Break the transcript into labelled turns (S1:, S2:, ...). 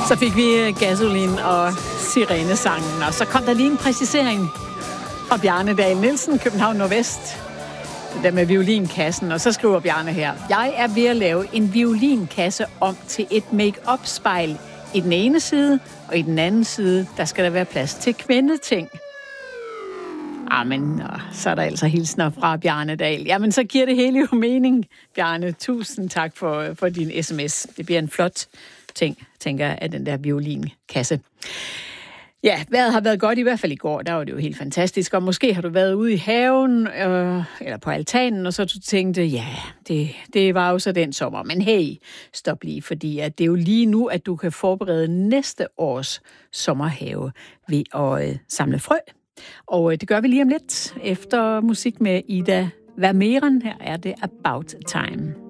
S1: Så fik vi Gasolin og Sirenesangen, og så kom der lige en præcisering fra Bjarne Dahl Nielsen, København Nordvest. Det der med violinkassen, og så skriver Bjarne her: Jeg er ved at lave en violinkasse om til et make-up-spejl i den ene side, og i den anden side, der skal der være plads til kvindeting. Amen, og så er der altså hilsner fra Bjarne Dahl. Jamen, så giver det hele jo mening, Bjarne. Tusind tak for din sms. Det bliver en flot ting, tænker jeg, af den der violinkasse. Ja, vejret har været godt, i hvert fald i går. Der var det jo helt fantastisk. Og måske har du været ude i haven, eller på altanen, og så du tænkte, ja, det var jo så den sommer. Men hey, stop lige, fordi at det er jo lige nu, at du kan forberede næste års sommerhave ved at samle frø. Og det gør vi lige om lidt efter musik med Ida Vermeeren. Her er det About Time.